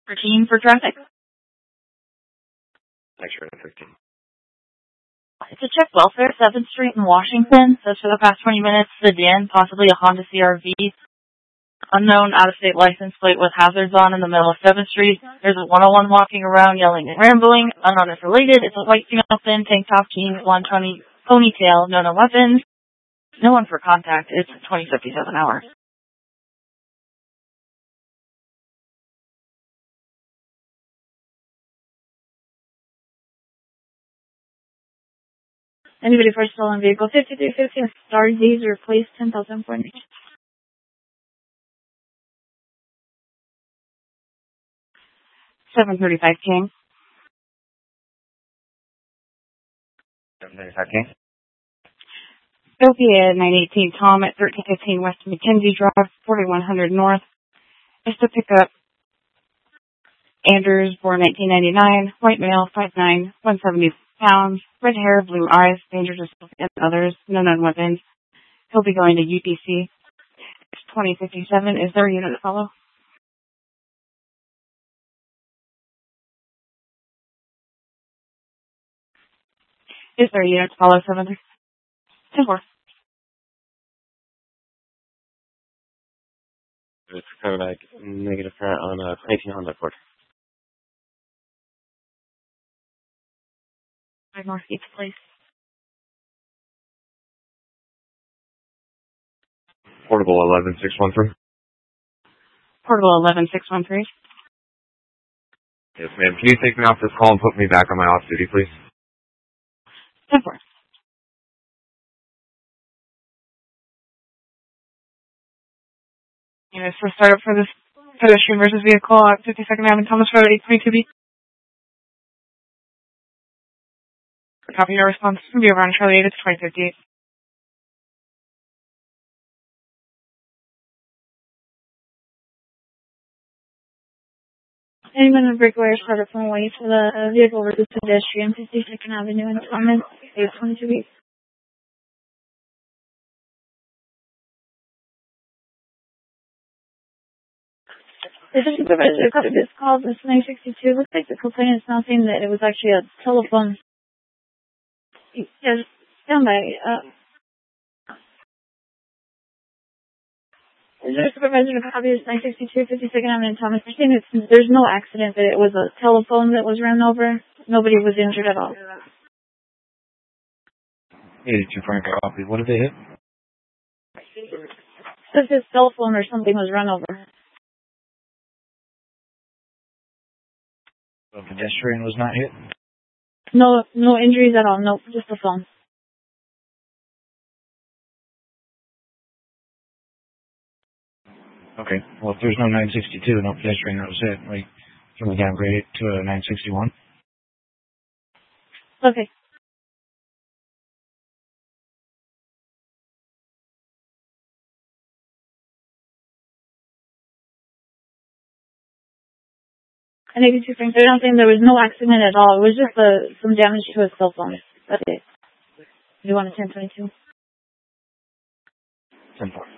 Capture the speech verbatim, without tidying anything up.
thirteen for traffic. Thanks for fifteen. It's a check welfare, seventh Street in Washington. Says for the past twenty minutes, sedan, possibly a Honda C R V. Unknown out-of-state license plate with hazards on in the middle of seventh Street. There's a one oh one walking around yelling and rambling. Unknown is related. It's a white female thin tank top jeans, blonde pony, ponytail, no no weapons. No one for contact. It's twenty fifty-seven hours. Anybody for stolen vehicle? fifty-three fifty Star Z's replaced ten thousand four hundred. seven thirty-five King. seven thirty-five King. Sophia nine eighteen Tom at thirteen fifteen West McKenzie Drive, forty-one hundred North. Is to pick up Andrews, born nineteen ninety-nine, white male, five nine, one hundred seventy pounds, red hair, blue eyes, danger to self and others, no known weapons. He'll be going to U P C. It's twenty fifty-seven. Is there a unit to follow? Is there a unit to follow? seven ten four. It's kind of like negative front on a eighteen Honda Accord. Northeast, please. Portable eleven six one three. Portable eleven six one three. Yes, ma'am. Can you take me off this call and put me back on my off duty, please? ten four. Units for startup for this pedestrian versus vehicle at fifty-second Avenue, Thomas Road, eight twenty-two B. Copy your response from View around Charlie eight, it's twenty fifty-eight. Anyone in breakaway or startup from away for the uh, vehicle versus pedestrian, fifty-second Avenue in Thomas, eight twenty-two B. This is supervisor copy this call. This nine sixty-two. Looks like the complainant is now saying that it was actually a telephone. Yes, stand by. Uh, is there a supervisor to copy this nine sixty-two, fifty-second Avenue in Thomas? They're saying it's, there's no accident, that it was a telephone that was run over. Nobody was injured at all. eighty-two Frank copy. What did they hit? Says his cell phone or something was run over. The pedestrian was not hit? No, no injuries at all. Nope, just the phone. Okay. Well, if there's no nine sixty-two, no pedestrian that was hit, like, can we downgrade it to a nine sixty-one? Okay. And eighty-two Frank, I don't think there was no accident at all. It was just uh, some damage to his cell phone. That's it. You want a ten twenty-two? ten four.